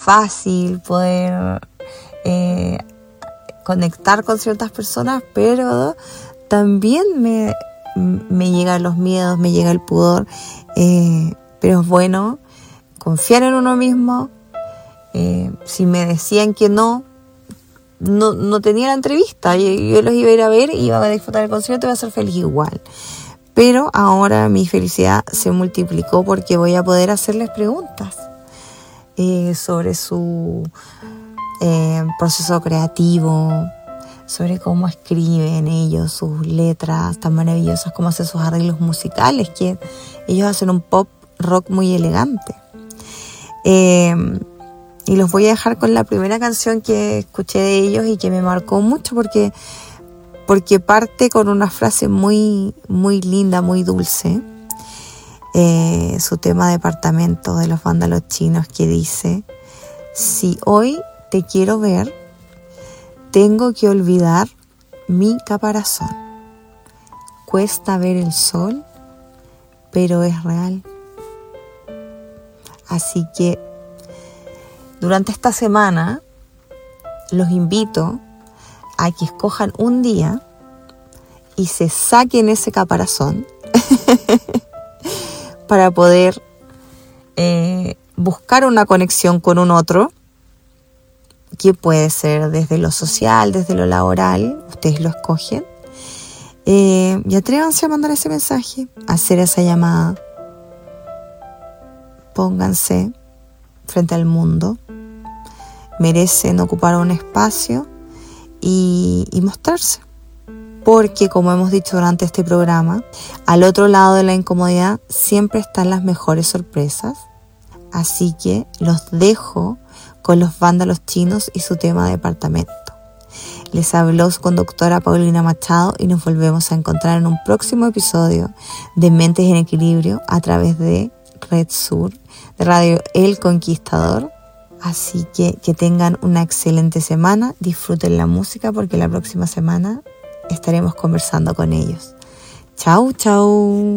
fácil poder conectar con ciertas personas, pero también me llegan los miedos, me llega el pudor, pero es bueno confiar en uno mismo. Si me decían que no tenía la entrevista, yo los iba a ir a ver, iba a disfrutar el concierto y iba a ser feliz igual. Pero ahora mi felicidad se multiplicó porque voy a poder hacerles preguntas sobre su proceso creativo, sobre cómo escriben ellos sus letras tan maravillosas, cómo hacen sus arreglos musicales, que ellos hacen un pop rock muy elegante. Y los voy a dejar con la primera canción que escuché de ellos y que me marcó mucho porque parte con una frase muy, muy linda, muy dulce. Su tema Departamento de los Vándalos Chinos, que dice: si hoy te quiero ver, tengo que olvidar mi caparazón. Cuesta ver el sol, pero es real. Así que durante esta semana los invito a que escojan un día y se saquen ese caparazón para poder buscar una conexión con un otro, que puede ser desde lo social, desde lo laboral, ustedes lo escogen, y atrévanse a mandar ese mensaje, a hacer esa llamada. Pónganse frente al mundo, merecen ocupar un espacio y mostrarse, porque como hemos dicho durante este programa, al otro lado de la incomodidad siempre están las mejores sorpresas. Así que los dejo con los Vándalos Chinos y su tema Departamento. Les habló su conductora Paulina Machado y nos volvemos a encontrar en un próximo episodio de Mentes en Equilibrio a través de Red Sur, de Radio El Conquistador. Así que tengan una excelente semana, disfruten la música porque la próxima semana estaremos conversando con ellos. Chau, chau.